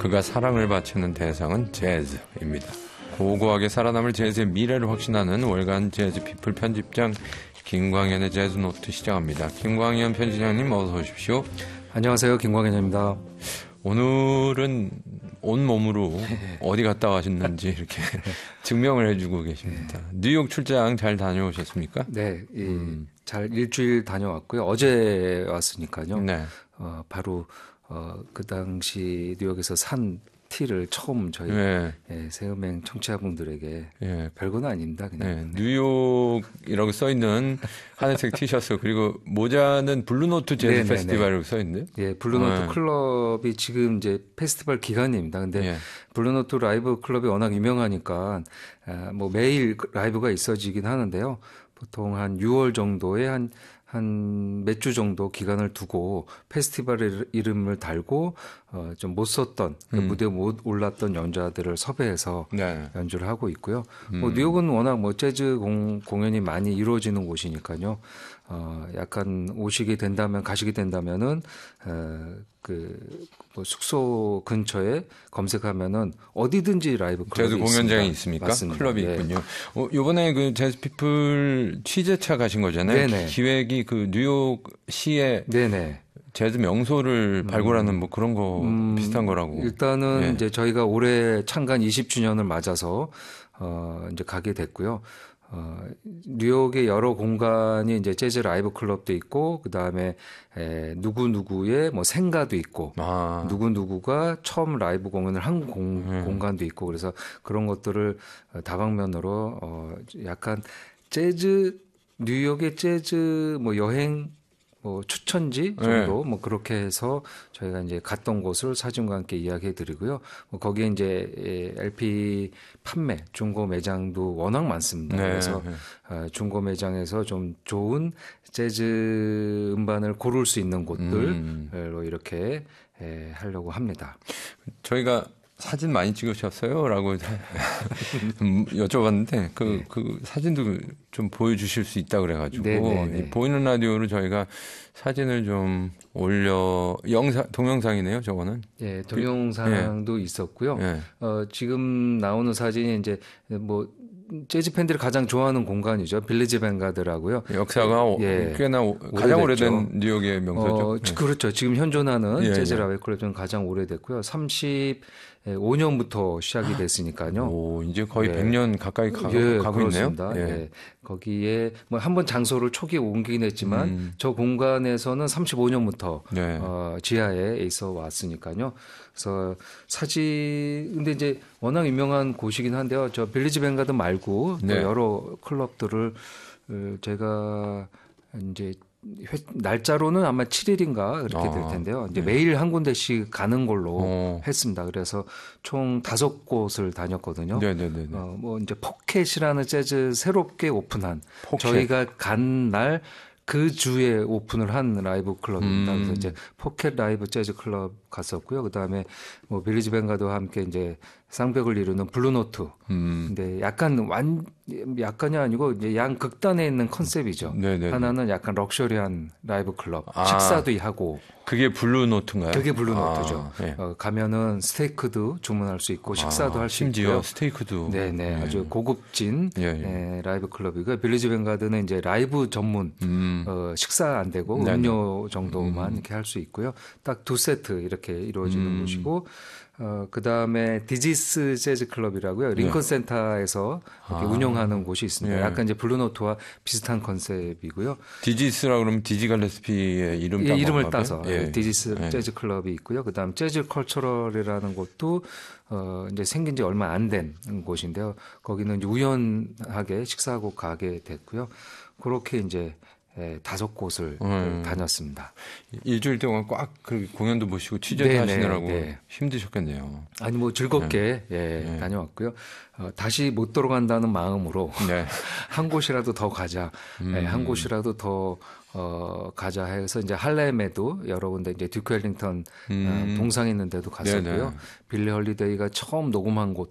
그가 사랑을 바치는 대상은 재즈입니다. 고고하게 살아남을 재즈의 미래를 확신하는 월간 재즈 피플 편집장 김광현의 재즈 노트 시작합니다. 김광현 편집장님 어서 오십시오. 안녕하세요. 김광현입니다. 오늘은 온몸으로 어디 갔다 와셨는지 이렇게 증명을 해주고 계십니다. 뉴욕 출장 잘 다녀오셨습니까? 네, 잘 일주일 다녀왔고요. 어제 왔으니까요. 네. 바로 그 당시 뉴욕에서 산 티를 처음 저희 새음행 청취자분들에게 별건 아닙니다. 그냥. 뉴욕이라고 써있는 하늘색 티셔츠 그리고 모자는 블루노트 재즈 페스티벌이라고 써있는데요. 예, 블루노트 클럽이 지금 이제 페스티벌 기간입니다. 근데 블루노트 라이브 클럽이 워낙 유명하니까 뭐 매일 라이브가 있어지긴 하는데요. 보통 한 6월 정도에 한 몇 주 정도 기간을 두고 페스티벌 이름을 달고 좀 못 썼던 무대에 못 올랐던 연주자들을 섭외해서 연주를 하고 있고요. 뭐 뉴욕은 워낙 뭐 재즈 공연이 많이 이루어지는 곳이니까요. 약간 가시게 된다면은 뭐 숙소 근처에 검색하면은 어디든지 라이브 클럽이 재즈 공연장이 있습니까? 맞습니다. 클럽이 있군요. 이번에 그 재즈 피플 취재차 가신 거잖아요. 네네. 기획이 그 뉴욕시의 재즈 명소를 발굴하는 뭐 그런 거 비슷한 거라고. 일단은 이제 저희가 올해 창간 20주년을 맞아서 이제 가게 됐고요. 뉴욕의 여러 공간이 이제 재즈 라이브 클럽도 있고, 그 다음에 누구누구의 뭐 생가도 있고, 누구누구가 처음 라이브 공연을 한 공간도 있고, 그래서 그런 것들을 다방면으로 약간 뉴욕의 재즈 뭐 여행 뭐 추천지 정도 뭐 그렇게 해서 저희가 이제 갔던 곳을 사진과 함께 이야기해 드리고요. 뭐 거기에 이제 LP 판매 중고 매장도 워낙 많습니다. 그래서 중고 매장에서 좀 좋은 재즈 음반을 고를 수 있는 곳들로 이렇게 하려고 합니다. 저희가 사진 많이 찍으셨어요? 라고 여쭤봤는데 그 사진도 좀 보여주실 수 있다 그래가지고 보이는 라디오로 저희가 사진을 좀 동영상이네요, 저거는. 예, 동영상도 있었고요. 지금 나오는 사진이 이제 뭐 재즈 팬들이 가장 좋아하는 공간이죠. 빌리지 벤가드라고요. 역사가 꽤나 가장 오래된 뉴욕의 명소죠. 그렇죠. 지금 현존하는 재즈 라이브 클럽 중에 가장 오래됐고요. 35년부터 시작이 됐으니까요. 오, 이제 거의 100년 가까이 가고 있네요. 거기에 뭐 한번 장소를 초기에 옮기긴 했지만 저 공간에서는 35년부터 지하에 있어 왔으니까요. 그래서 근데 이제 워낙 유명한 곳이긴 한데요. 저 빌리지 벤가드 말고 또 여러 클럽들을 제가 이제 날짜로는 아마 7일인가 그렇게 될 텐데요. 이제 매일 한 군데씩 가는 걸로 했습니다. 그래서 총 5곳을 다녔거든요. 뭐 이제 포켓이라는 재즈 새롭게 오픈한 저희가 간 날 그 주에 오픈을 한 라이브 클럽입니다. 그래서 이제 포켓 라이브 재즈 클럽 갔었고요. 그다음에 뭐 빌리지 벤가드와 함께 이제 쌍벽을 이루는 블루노트. 근데 약간이 아니고 이제 양극단에 있는 컨셉이죠. 하나는 약간 럭셔리한 라이브 클럽. 식사도 하고. 그게 블루노트인가요? 그게 블루노트죠. 가면은 스테이크도 주문할 수 있고 식사도 할 수 있고요. 심지어 스테이크도. 아주 고급진 라이브 클럽이고요. 빌리지 벤가드는 이제 라이브 전문 식사 안 되고 음료 정도만 이렇게 할 수 있고요. 딱 2세트 이렇게 이루어지는 곳이고 그다음에 디지스 재즈 클럽이라고요. 링컨 센터에서 이렇게 운영하는 곳이 있습니다. 약간 이제 블루노트와 비슷한 컨셉이고요. 디지스라 그러면 디지 갈레스피의 이름을 따서 디지스 재즈 클럽이 있고요. 그다음 재즈 컬처럴이라는 곳도 이제 생긴 지 얼마 안 된 곳인데요. 거기는 이제 우연하게 식사하고 가게 됐고요. 그렇게 이제 5곳을 다녔습니다. 일주일 동안 꽉 공연도 보시고 취재도 하시느라고 힘드셨겠네요. 아니 뭐 즐겁게 다녀왔고요. 다시 못 돌아간다는 마음으로 한 곳이라도 더 가자. 한 곳이라도 더 가자 해서 이제 할렘에도 여러 군데 이제 듀크 앨링턴 동상 있는 데도 갔었고요. 빌리 헐리데이가 처음 녹음한 곳